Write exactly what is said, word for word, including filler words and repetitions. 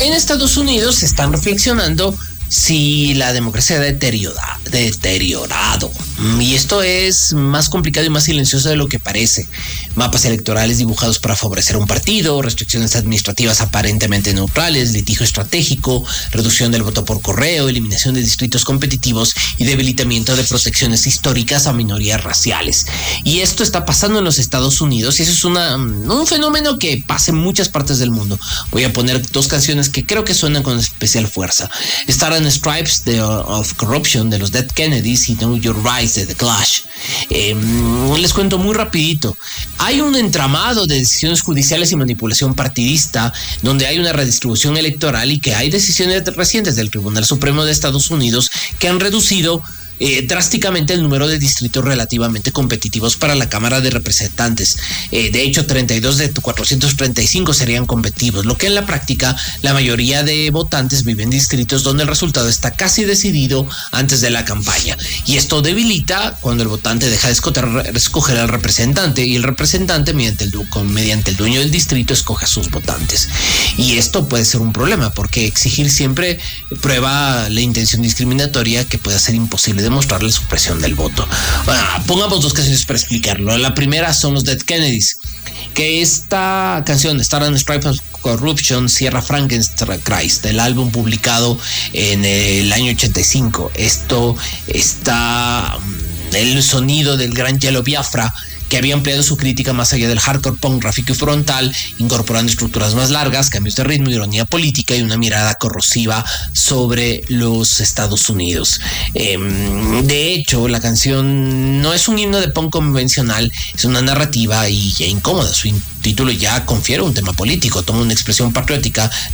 En Estados Unidos están reflexionando si la democracia ha deteriorado, deteriorado. Y esto es más complicado y más silencioso de lo que parece. Mapas electorales dibujados para favorecer a un partido, restricciones administrativas aparentemente neutrales, litigio estratégico, reducción del voto por correo, eliminación de distritos competitivos y debilitamiento de protecciones históricas a minorías raciales. Y esto está pasando en los Estados Unidos y eso es una, un fenómeno que pasa en muchas partes del mundo. Voy a poner dos canciones que creo que suenan con especial fuerza. Star and Stripes de, of Corruption de los Dead Kennedys y Know Your Rights de The Clash. Eh, les cuento muy rapidito. Hay un entramado de decisiones judiciales y manipulación partidista donde hay una redistribución electoral y que hay decisiones recientes del Tribunal Supremo de Estados Unidos que han reducido Eh, drásticamente el número de distritos relativamente competitivos para la Cámara de Representantes. Eh, de hecho, treinta y dos de cuatrocientos treinta y cinco serían competitivos, lo que en la práctica la mayoría de votantes viven en distritos donde el resultado está casi decidido antes de la campaña. Y esto debilita cuando el votante deja de escoger, escoger al representante y el representante mediante el, mediante el dueño del distrito escoge a sus votantes. Y esto puede ser un problema porque exigir siempre prueba la intención discriminatoria que puede ser imposible de mostrar la supresión del voto. Bueno, pongamos dos canciones para explicarlo. La primera son los Dead Kennedys, que esta canción, Star and Stripes of Corruption, cierra Frankenchrist, del álbum publicado en el año ochenta y cinco. Esto está el sonido del gran Yellow Biafra, que había ampliado su crítica más allá del hardcore punk gráfico y frontal, incorporando estructuras más largas, cambios de ritmo, ironía política y una mirada corrosiva sobre los Estados Unidos. Eh, de hecho, la canción no es un himno de punk convencional, es una narrativa y ya incómoda. Su título ya confiere un tema político, toma una expresión patriótica